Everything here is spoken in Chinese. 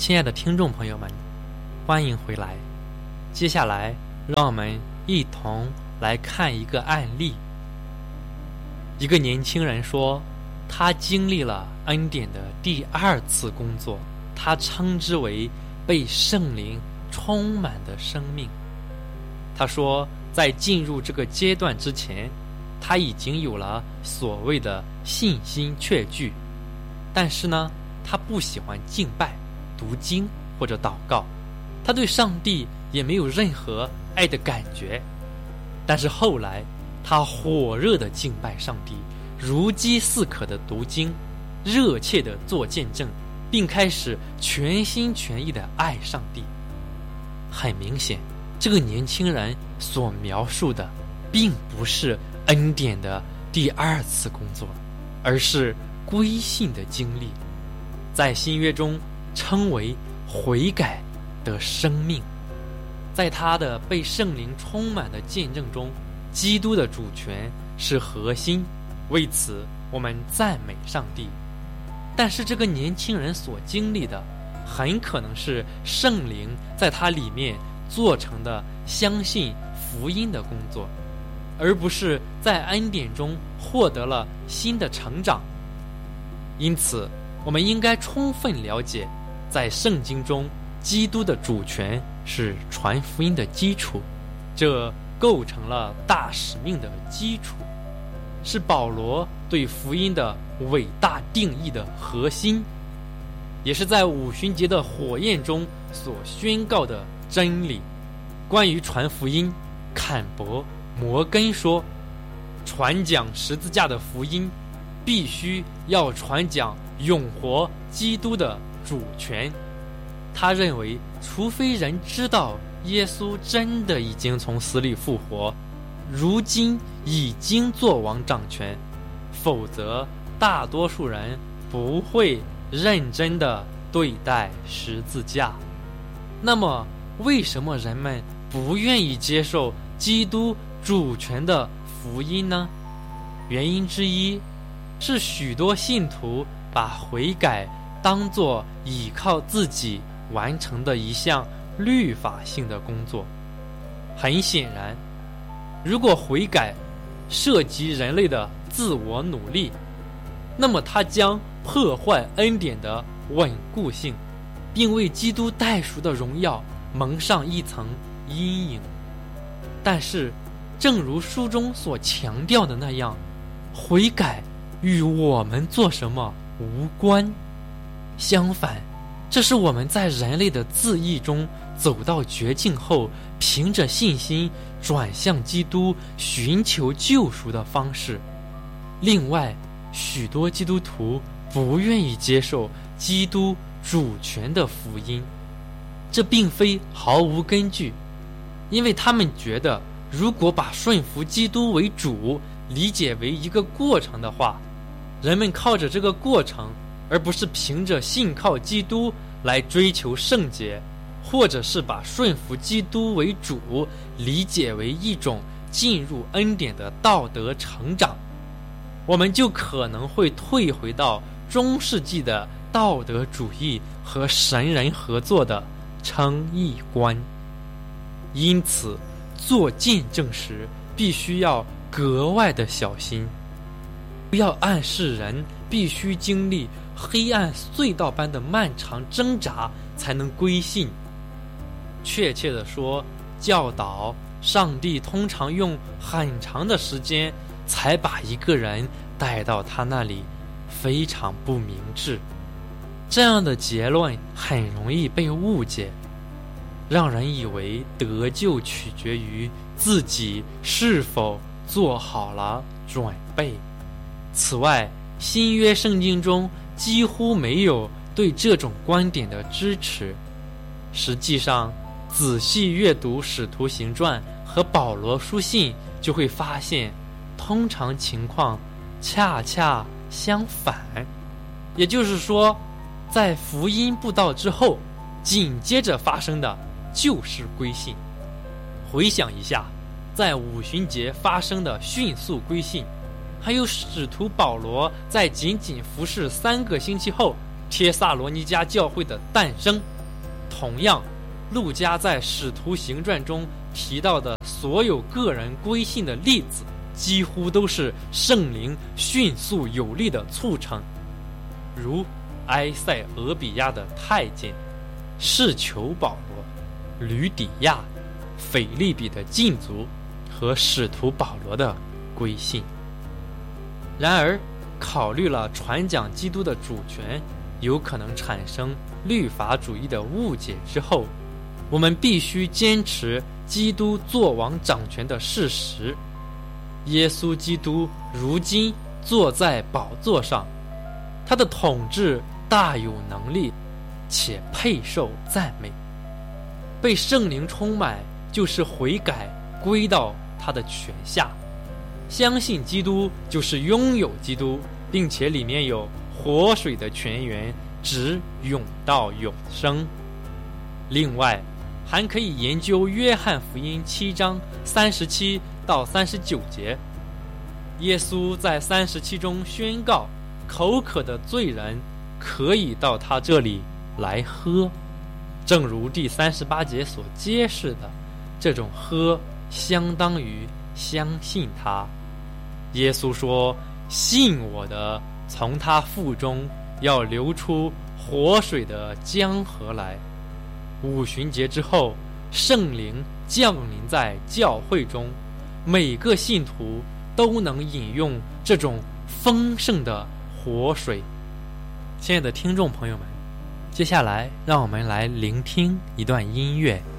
亲爱的听众朋友们，欢迎回来。接下来让我们一同来看一个案例。一个年轻人说，他经历了恩典的第二次工作，他称之为被圣灵充满的生命。他说，在进入这个阶段之前，他已经有了所谓的信心确据，但是呢，他不喜欢敬拜、读经或者祷告，他对上帝也没有任何爱的感觉。但是后来他火热的敬拜上帝，如饥似渴的读经，热切的做见证，并开始全心全意的爱上帝。很明显，这个年轻人所描述的并不是恩典的第二次工作，而是归信的经历，在新约中称为悔改的生命。在他的被圣灵充满的见证中，基督的主权是核心，为此我们赞美上帝。但是这个年轻人所经历的很可能是圣灵在他里面做成的相信福音的工作，而不是在恩典中获得了新的成长。因此我们应该充分了解，在圣经中基督的主权是传福音的基础，这构成了大使命的基础，是保罗对福音的伟大定义的核心，也是在五旬节的火焰中所宣告的真理。关于传福音，坎伯、摩根说，传讲十字架的福音必须要传讲永活基督的主权。他认为，除非人知道耶稣真的已经从死里复活，如今已经做王掌权，否则大多数人不会认真地对待十字架。那么为什么人们不愿意接受基督主权的福音呢？原因之一是许多信徒把悔改当作倚靠自己完成的一项律法性的工作。很显然，如果悔改涉及人类的自我努力，那么它将破坏恩典的稳固性，并为基督代赎的荣耀蒙上一层阴影。但是正如书中所强调的那样，悔改与我们做什么无关，相反，这是我们在人类的自义中走到绝境后，凭着信心转向基督寻求救赎的方式。另外，许多基督徒不愿意接受基督主权的福音，这并非毫无根据，因为他们觉得，如果把顺服基督为主理解为一个过程的话，人们靠着这个过程，而不是凭着信靠基督来追求圣洁，或者是把顺服基督为主理解为一种进入恩典的道德成长，我们就可能会退回到中世纪的道德主义和神人合作的称义观。因此，做见证时必须要格外的小心，不要暗示人必须经历黑暗隧道般的漫长挣扎才能归信。确切地说，教导上帝通常用很长的时间才把一个人带到他那里，非常不明智。这样的结论很容易被误解，让人以为得救取决于自己是否做好了准备。此外，新约圣经中几乎没有对这种观点的支持。实际上，仔细阅读使徒行传和保罗书信，就会发现通常情况恰恰相反。也就是说，在福音布道之后，紧接着发生的就是归信。回想一下，在五旬节发生的迅速归信，还有使徒保罗在仅仅服侍3个星期后帖撒罗尼迦教会的诞生， 同样，路加在《使徒行传》中提到的所有个人归信的例子，几乎都是圣灵迅速有力的促成，如埃塞俄比亚的太监、士求保罗、吕底亚、腓利比的禁足和使徒保罗的归信。然而，考虑了传讲基督的主权有可能产生律法主义的误解之后，我们必须坚持基督作王掌权的事实。耶稣基督如今坐在宝座上，他的统治大有能力，且配受赞美。被圣灵充满，就是悔改归到他的权下。相信基督就是拥有基督，并且里面有活水的泉源，直涌到永生。另外，还可以研究约翰福音7章37到39节。耶稣在37中宣告，口渴的罪人可以到他这里来喝。正如第38节所揭示的，这种喝相当于相信他。耶稣说，信我的，从他腹中要流出活水的江河来。五旬节之后，圣灵降临在教会中，每个信徒都能饮用这种丰盛的活水。亲爱的听众朋友们，接下来让我们来聆听一段音乐。